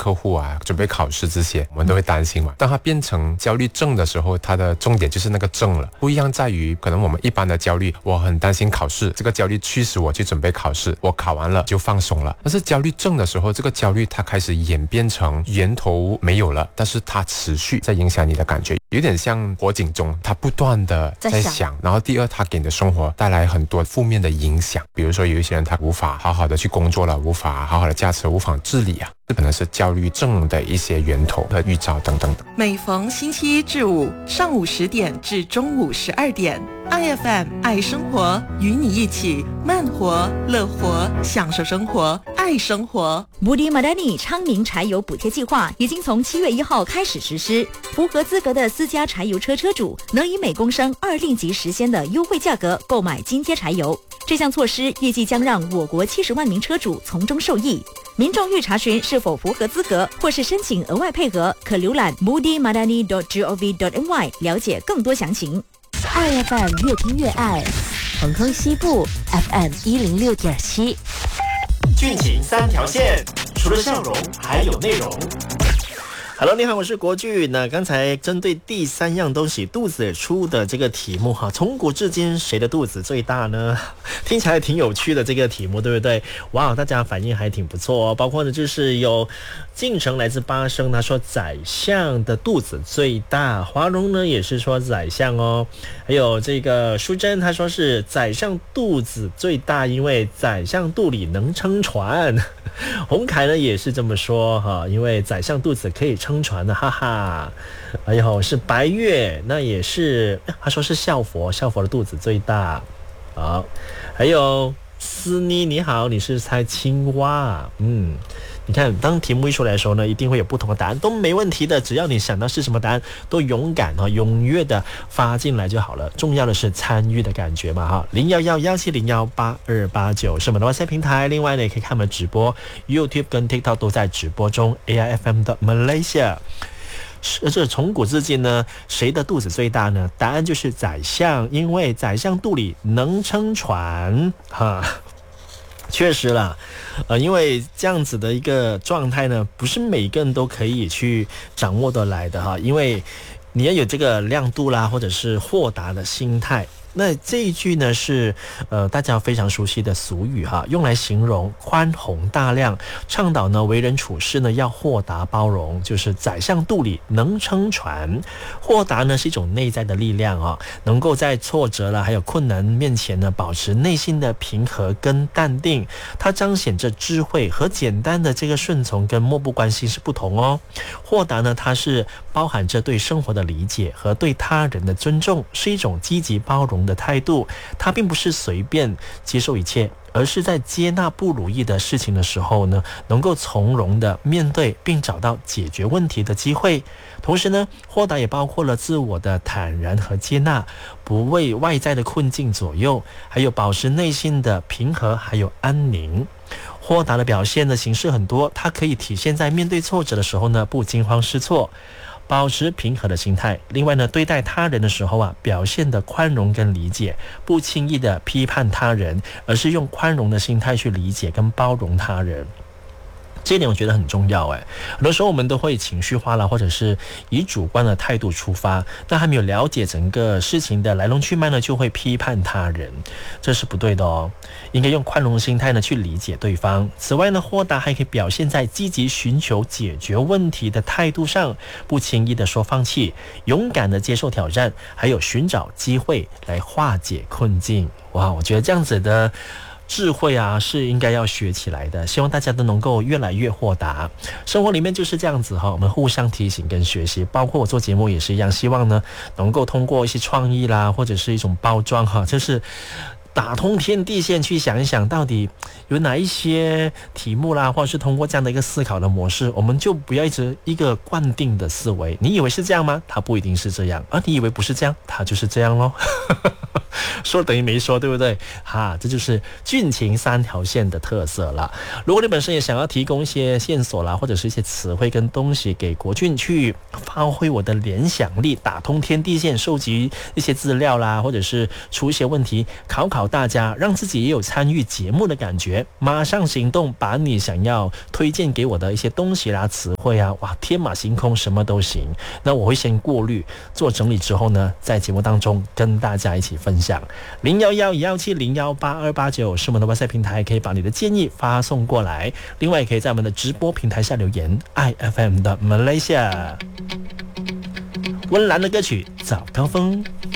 客户啊，准备考试这些，我们都会担心嘛。当它变成焦虑症的时候，它的重点就是那个症了。不一样在于，可能我们一般的焦虑，我很担心考试，这个焦虑驱使我去准备考试，我考完了就放松了。但是焦虑症的时候，这个焦虑它开始演变成源头没有了，但是它持续在影响你的感觉，有点像火警钟，它不断的在响。然后第二，它给你的生活带来很多负面的影响，比如说有一些人他无法好好的去工作了，无法好好的驾车，无法自理啊，这可能是焦虑症的一些源头和预兆等等的。 每逢星期一至五上午10点至中午12点，IFM 爱生活，与你一起慢活、乐活，享受生活，爱生活。 Budi Madani 昌明柴油补贴计划已经从7月1号开始实施，符合资格的私家柴油车车主能以每公升2令吉时鲜的优惠价格购买津贴柴油。这项措施预计将让我国70万名车主从中受益。民众欲查询是否符合资格，或是申请额外配额，可浏览 budimadani.gov.my 了解更多详情。 IFM 越听越爱，恒亨西部 FM 106.7， 俊情3条线，除了笑容还有内容。Hello， 你好，我是国巨。那刚才针对第3样东西肚子出的这个题目哈，从古至今谁的肚子最大呢？听起来挺有趣的这个题目，对不对？哇，大家反应还挺不错哦。包括呢，就是有晋城来自巴生，他说宰相的肚子最大。华荣呢也是说宰相哦。还有这个淑珍，他说是宰相肚子最大，因为宰相肚里能撑船。洪凯呢也是这么说哈，因为宰相肚子可以撑船的，哈哈。还有是白月，那也是他说是校佛的肚子最大。好，还有思妮，你好，你是猜青蛙。你看当题目一出来的时候呢，一定会有不同的答案，都没问题的，只要你想到是什么答案，都勇敢踊跃的发进来就好了，重要的是参与的感觉嘛哈。011-170-8289是我们的 WhatsApp 平台，另外呢也可以看我们直播 YouTube 跟 TikTok 都在直播中 AIFM 的 Malaysia。这从古至今呢，谁的肚子最大呢？答案就是宰相，因为宰相肚里能撑船哈。确实啦，因为这样子的一个状态呢，不是每个人都可以去掌握得来的哈，因为你要有这个亮度啦，或者是豁达的心态。那这一句呢是大家非常熟悉的俗语哈，用来形容宽宏大量，倡导呢为人处事呢要豁达包容，就是宰相肚里能撑船。豁达呢是一种内在的力量啊，能够在挫折啦还有困难面前呢保持内心的平和跟淡定，它彰显着智慧和简单的这个顺从跟漠不关心是不同哦。豁达呢它是包含着对生活的理解和对他人的尊重，是一种积极包容的态度，它并不是随便接受一切，而是在接纳不如意的事情的时候呢，能够从容的面对并找到解决问题的机会。同时呢，豁达也包括了自我的坦然和接纳，不为外在的困境左右，还有保持内心的平和还有安宁。豁达的表现的形式很多，它可以体现在面对挫折的时候呢，不惊慌失措，保持平和的心态。另外呢，对待他人的时候啊，表现的宽容跟理解，不轻易的批判他人，而是用宽容的心态去理解跟包容他人。这一点我觉得很重要很多时候我们都会情绪化了，或者是以主观的态度出发，那还没有了解整个事情的来龙去脉呢，就会批判他人，这是不对的哦。应该用宽容的心态呢去理解对方。此外呢，豁达还可以表现在积极寻求解决问题的态度上，不轻易的说放弃，勇敢的接受挑战，还有寻找机会来化解困境。哇，我觉得这样子的智慧啊是应该要学起来的，希望大家都能够越来越豁达。生活里面就是这样子我们互相提醒跟学习，包括我做节目也是一样，希望呢能够通过一些创意啦，或者是一种包装就是打通天地线，去想一想到底有哪一些题目啦，或者是通过这样的一个思考的模式，我们就不要一个惯定的思维，你以为是这样吗？它不一定是这样，而你以为不是这样，它就是这样咯说等于没说，对不对？这就是俊情3条线的特色啦。如果你本身也想要提供一些线索啦，或者是一些词汇跟东西给国俊去发挥我的联想力，打通天地线，收集一些资料啦，或者是出一些问题考导大家，让自己也有参与节目的感觉，马上行动，把你想要推荐给我的一些东西啦、词汇啊，哇，天马行空，什么都行。那我会先过滤做整理之后呢，在节目当中跟大家一起分享。011-170-18289是我们的 WhatsApp 平台，可以把你的建议发送过来。另外也可以在我们的直播平台下留言。IFM 的 Malaysia 温岚的歌曲《早高峰》。